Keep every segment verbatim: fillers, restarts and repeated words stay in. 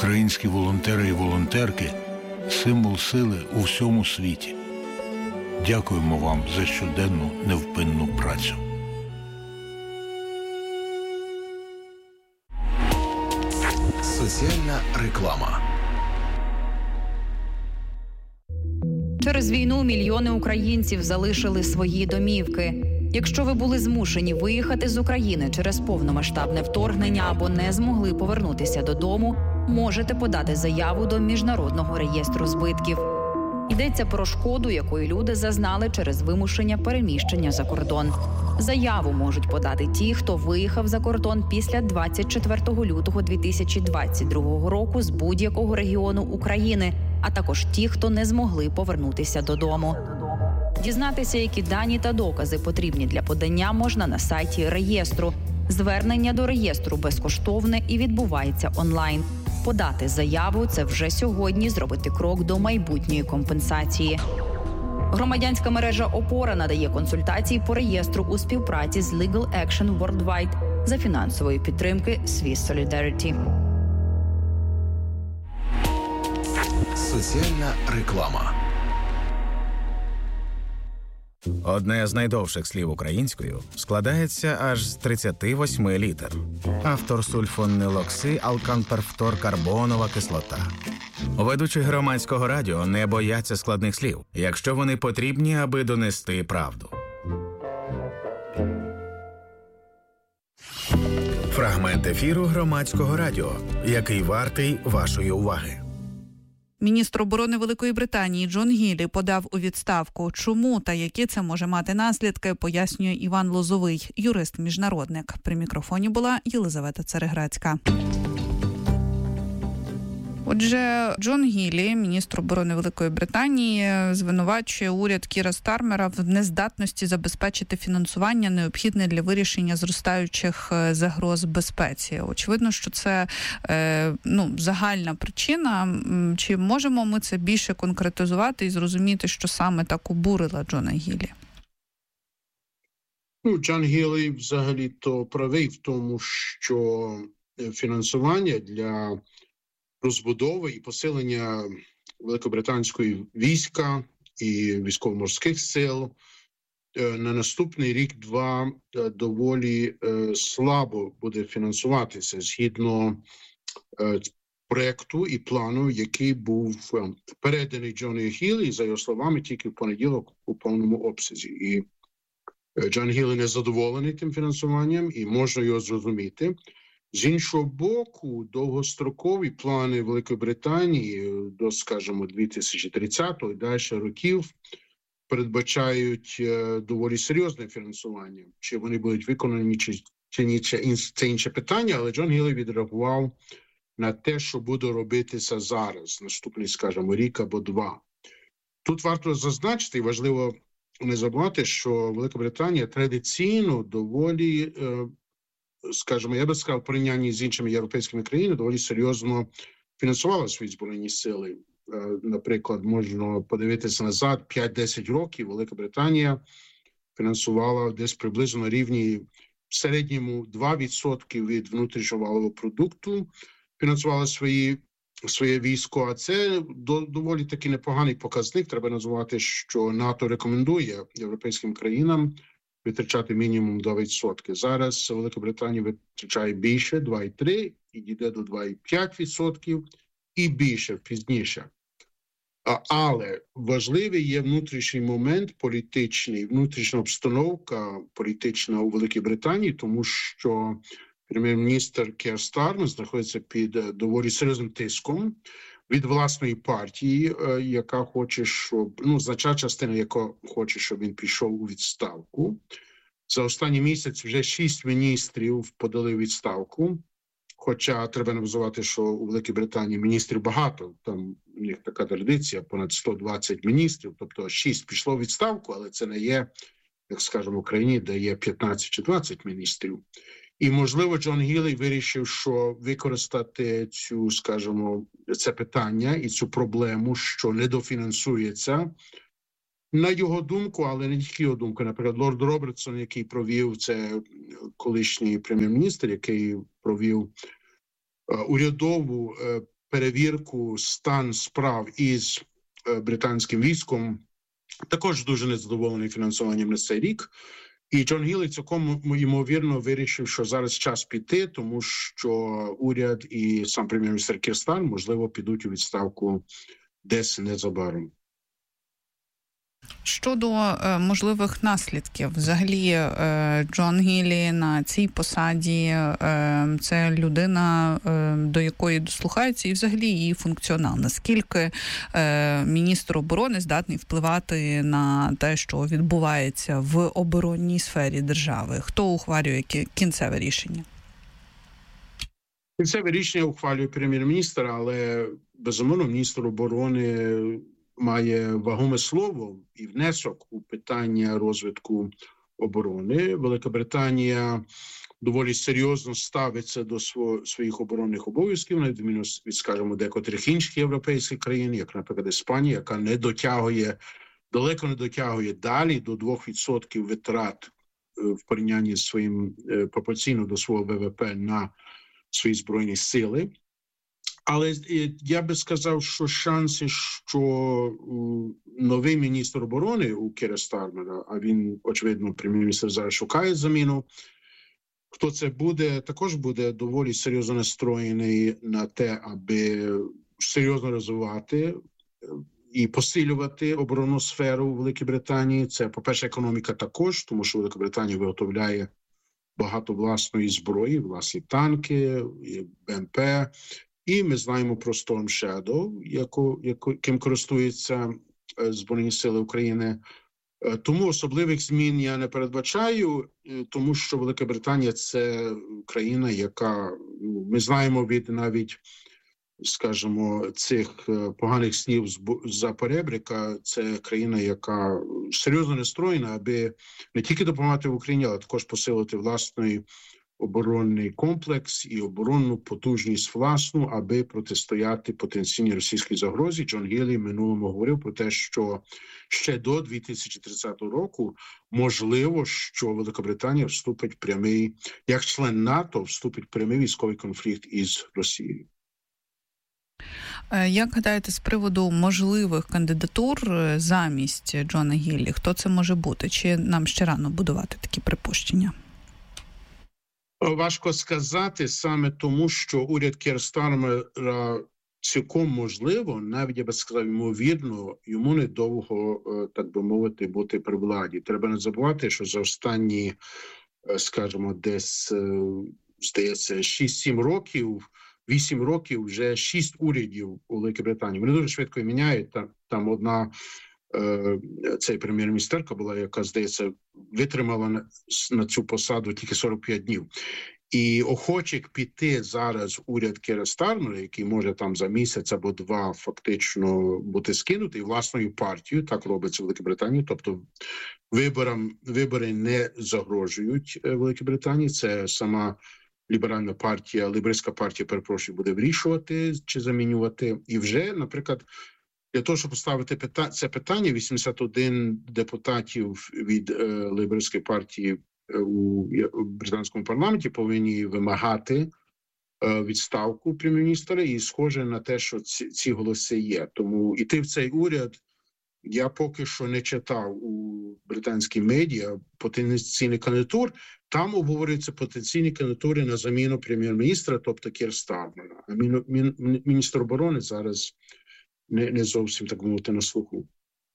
Українські волонтери і волонтерки – символ сили у всьому світі. Дякуємо вам за щоденну невпинну працю. Соціальна реклама. Через війну мільйони українців залишили свої домівки. Якщо ви були змушені виїхати з України через повномасштабне вторгнення або не змогли повернутися додому, можете подати заяву до Міжнародного реєстру збитків. Йдеться про шкоду, якої люди зазнали через вимушення переміщення за кордон. Заяву можуть подати ті, хто виїхав за кордон після двадцять четвертого лютого дві тисячі двадцять другого року з будь-якого регіону України, а також ті, хто не змогли повернутися додому. Дізнатися, які дані та докази потрібні для подання, можна на сайті реєстру. Звернення до реєстру безкоштовне і відбувається онлайн. Подати заяву – це вже сьогодні зробити крок до майбутньої компенсації. Громадянська мережа «Опора» надає консультації по реєстру у співпраці з Legal Action Worldwide за фінансової підтримки Swiss Solidarity. Соціальна реклама. Одне з найдовших слів українською складається аж з тридцяти восьми літер. Автор сульфонилокси алканперфторкарбонова кислота. Ведучі громадського радіо не бояться складних слів, якщо вони потрібні, аби донести правду. Фрагмент ефіру громадського радіо, який вартий вашої уваги. Міністр оборони Великої Британії Джон Гіллі подав у відставку. Чому та які це може мати наслідки, пояснює Іван Лозовий, юрист-міжнародник. При мікрофоні була Єлизавета Цереграцька. Отже, Джон Гіллі, міністр оборони Великої Британії, звинувачує уряд Кіра Стармера в нездатності забезпечити фінансування, необхідне для вирішення зростаючих загроз безпеці. Очевидно, що це е, ну, загальна причина. Чи можемо ми це більше конкретизувати і зрозуміти, що саме так обурила Джона Гіллі? Ну, Джон Гіллі взагалі-то правий в тому, що фінансування для розбудови і посилення великобританської війська і військово-морських сил на наступний рік-два доволі слабо буде фінансуватися згідно проєкту і плану, який був переданий Джону Гіллі, за його словами, тільки в понеділок у повному обсязі. І Джон Гіллі не задоволений тим фінансуванням, і можна його зрозуміти. З іншого боку, довгострокові плани Великої Британії до, скажімо, дві тисячі тридцятого і далі років передбачають е, доволі серйозне фінансування. Чи вони будуть виконані, чи, чи ні, це інше питання, але Джон Гіллі відреагував на те, що буде робитися зараз, наступний, скажімо, рік або два. Тут варто зазначити, і важливо не забувати, що Велика Британія традиційно доволі е, скажімо, я би сказав, в порівнянні з іншими європейськими країнами доволі серйозно фінансувала свої збройні сили. Наприклад, можна подивитися назад, п'ять-десять років Велика Британія фінансувала десь приблизно на рівні в середньому два відсотки від внутрішнього валового продукту, фінансувала свої, своє військо, а це доволі таки непоганий показник. Треба назвати, що НАТО рекомендує європейським країнам витрачати мінімум два відсотки. Зараз Велика Британія витрачає більше, два цілих три десятих, і дійде до два цілих п'ять десятих відсотків, і більше, пізніше. А, але важливий є внутрішній момент політичний, внутрішня обстановка політична у Великій Британії, тому що прем'єр-міністр Кір Стармер знаходиться під доволі серйозним тиском від власної партії, яка хоче, щоб, ну, значна частина, яка хоче, щоб він пішов у відставку. За останній місяць вже шість міністрів подали відставку, хоча треба називати, що у Великій Британії міністрів багато, там у них така традиція, понад сто двадцять міністрів, тобто шість пішло у відставку, але це не є, як скажемо, в Україні, де є п'ятнадцять чи двадцять міністрів. І, можливо, Джон Гіллі вирішив, що використати цю, скажімо, це питання і цю проблему, що недофінансується, на його думку, але не тільки його думку. Наприклад, Лорд Робертсон, який провів, це колишній прем'єр-міністр, який провів урядову перевірку стан справ із британським військом, також дуже незадоволений фінансуванням на цей рік. І Джон Гіллі цілком ймовірно вирішив, що зараз час піти, тому що уряд і сам прем'єр-міністр Кір Стармер, можливо, підуть у відставку десь незабаром. Щодо е, можливих наслідків, взагалі е, Джон Гіллі на цій посаді е, це людина, е, до якої дослухаються, і взагалі її функціонал. Наскільки е, міністр оборони здатний впливати на те, що відбувається в оборонній сфері держави? Хто ухвалює кінцеве рішення? Кінцеве рішення ухвалює прем'єр-міністр, але, безумовно, міністр оборони має вагоме слово і внесок у питання розвитку оборони. Велика Британія доволі серйозно ставиться до своїх оборонних обов'язків, на відміну від, скажімо, декотрих інших європейських країн, як, наприклад, Іспанія, яка не дотягує, далеко не дотягує далі до двох відсотків витрат в порівнянні з своїм, пропорційно до свого ВВП на свої збройні сили. Але я би сказав, що шанси, що новий міністр оборони у Кіра Стармера, а він, очевидно, прем'єр-міністр зараз шукає заміну, хто це буде, також буде доволі серйозно настроєний на те, аби серйозно розвивати і посилювати оборонну сферу у Великій Британії. Це, по-перше, економіка також, тому що Велика Британія виготовляє багато власної зброї, власні танки, БМП. І ми знаємо про Storm Shadow, яку, яку, яким користуються Збройні сили України. Тому особливих змін я не передбачаю, тому що Велика Британія – це країна, яка, ми знаємо від навіть, скажімо, цих поганих слів з-за поребрика, це країна, яка серйозно настроєна, аби не тільки допомагати в Україні, але також посилити власний оборонний комплекс і оборонну потужність власну, аби протистояти потенційній російській загрозі. Джон Гіллі минулому говорив про те, що ще до дві тисячі тридцятого року можливо, що Велика Британія вступить в прямий, як член НАТО, вступить в прямий військовий конфлікт із Росією. Як гадаєте, з приводу можливих кандидатур замість Джона Гіллі, хто це може бути? Чи нам ще рано будувати такі припущення? Важко сказати саме тому, що уряд Кіра Стармера цілком можливо, навіть, я би сказав, ймовірно, йому недовго, так би мовити, бути при владі. Треба не забувати, що за останні, скажімо, десь, здається, шість-сім років, вісім років вже шість урядів у Великій Британії. Вони дуже швидко міняють. Там, там одна цей прем'єр-міністерка була, яка, здається, витримала на, на цю посаду тільки сорок п'ять днів. І охочих піти зараз в уряд Кіра Стармера, який може там за місяць або два фактично бути скинутий власною партією, так робиться в Великій Британії, тобто виборам, вибори не загрожують Великій Британії, це сама ліберальна партія, лейбористська партія, перепрошую, буде вирішувати чи замінювати. І вже, наприклад, для того, щоб поставити пита- це питання, вісімдесят один депутатів від е, лейбористської партії е, у, у британському парламенті повинні вимагати е, відставку прем'єр-міністра, і схоже на те, що ці, ці голоси є. Тому іти в цей уряд я поки що не читав у британській медіа потенційних кандидатур. Там обговорюються потенційні кандидатури на заміну прем'єр-міністра, тобто Кір Стармера. А мін, мін, міністр оборони зараз Не, не зовсім, так мовити, на слуху.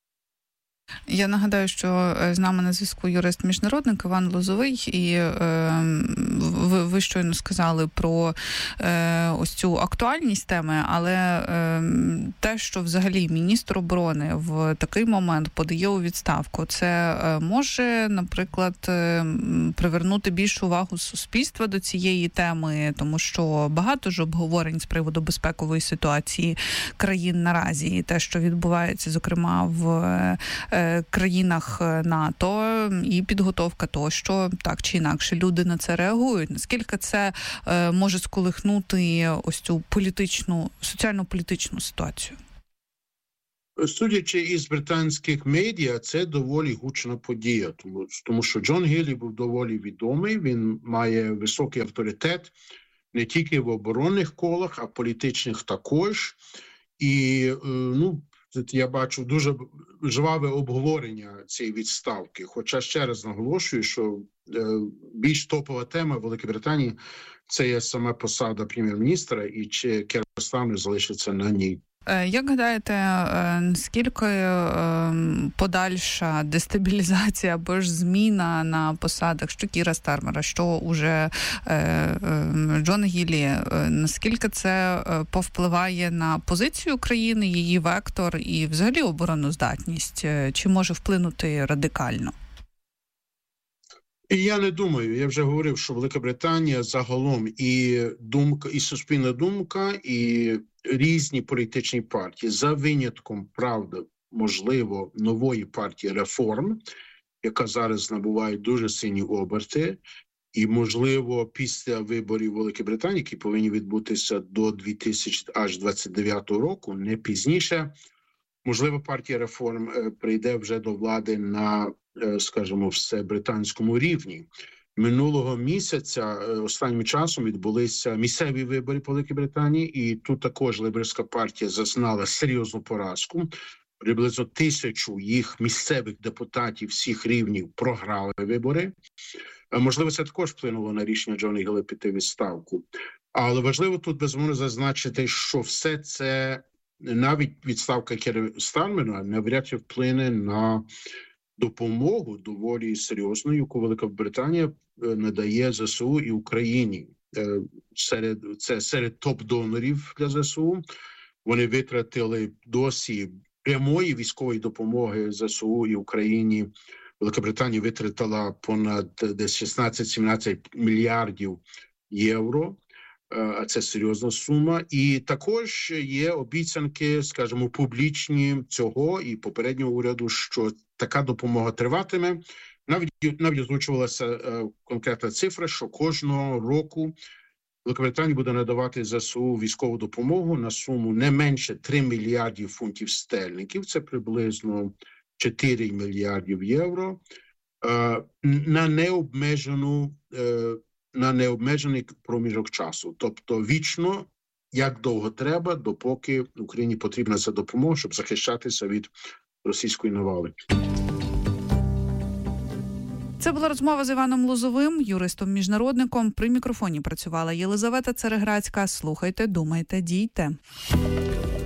Я нагадаю, що з нами на зв'язку юрист-міжнародник Іван Лозовий, і е, ви, ви щойно сказали про е, ось цю актуальність теми, але е, те, що взагалі міністр оборони в такий момент подає у відставку, це е, може, наприклад, е, привернути більшу увагу суспільства до цієї теми, тому що багато ж обговорень з приводу безпекової ситуації країн наразі, і те, що відбувається, зокрема, в е, країнах НАТО, і підготовка того, що так чи інакше люди на це реагують. Наскільки це е, може сколихнути ось цю політичну, соціально-політичну ситуацію? Судячи із британських медіа, це доволі гучна подія, тому, тому що Джон Гіллі був доволі відомий, він має високий авторитет не тільки в оборонних колах, а в політичних також. І, ну, я бачу дуже жваве обговорення цієї відставки. Хоча ще раз наголошую, що більш топова тема в Великій Британії – це є сама посада прем'єр-міністра, і чи Кер Стармер залишиться на ній. Як гадаєте, наскільки подальша дестабілізація або ж зміна на посадах, що Кіра Стармера, що уже Джона Гіллі, наскільки це повпливає на позицію країни, її вектор і взагалі обороноздатність? Чи може вплинути радикально? І я не думаю. Я вже говорив, що Велика Британія загалом і думка, і суспільна думка, і різні політичні партії, за винятком, правда, можливо, нової партії реформ, яка зараз набуває дуже сильні оберти, і, можливо, після виборів Великої Британії, які повинні відбутися до дві тисячі двадцять дев'ятого року, не пізніше, можливо, партія реформ прийде вже до влади на, скажімо, всебританському рівні. Минулого місяця останнім часом відбулися місцеві вибори по Великій Британії, і тут також лейбористська партія зазнала серйозну поразку. Приблизно тисячу їх місцевих депутатів всіх рівнів програли вибори. Можливо, це також вплинуло на рішення Джона Гілля піти в відставку. Але важливо тут, безумовно, зазначити, що все це, навіть відставка Кіра Стармера, навряд чи вплине на допомогу доволі серйозну, яку Велика Британія надає ЗСУ і Україні. Серед, це серед топ-донорів для ЗСУ. Вони витратили досі прямої військової допомоги ЗСУ і Україні. Велика Британія витратила понад десь шістнадцять-сімнадцять мільярдів євро. А це серйозна сума. І також є обіцянки, скажімо, публічні цього і попереднього уряду, що така допомога триватиме. Навіть, навіть озвучувалася е, конкретна цифра, що кожного року Велика Британія буде надавати ЗСУ військову допомогу на суму не менше три мільярдів фунтів стерлінгів, це приблизно чотири мільярдів євро, е, на необмежену е, на необмежений проміжок часу. Тобто вічно, як довго треба, допоки Україні потрібна ця допомога, щоб захищатися від російської навали. Це була розмова з Іваном Лозовим, юристом-міжнародником. При мікрофоні працювала Єлизавета Цереграцька. Слухайте, думайте, дійте.